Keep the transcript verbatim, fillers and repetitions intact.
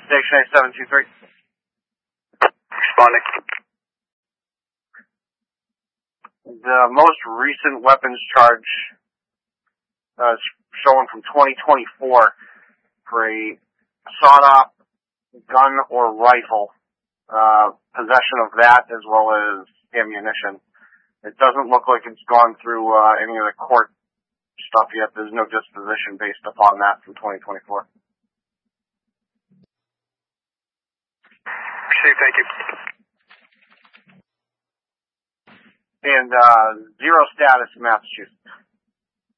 Station A seven two three. Responding. The most recent weapons charge uh, is showing from twenty twenty-four for a sawed-off gun or rifle, uh, possession of that as well as ammunition. It doesn't look like it's gone through uh, any of the court stuff yet. There's no disposition based upon that from twenty twenty-four. Received, thank you. And uh, zero status in Massachusetts.